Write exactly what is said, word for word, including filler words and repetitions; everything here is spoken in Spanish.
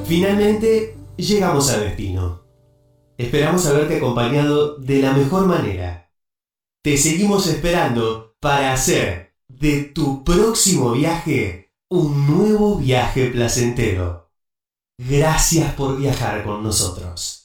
Finalmente, llegamos a destino. Esperamos haberte acompañado de la mejor manera. Te seguimos esperando para hacer de tu próximo viaje un nuevo viaje placentero. Gracias por viajar con nosotros.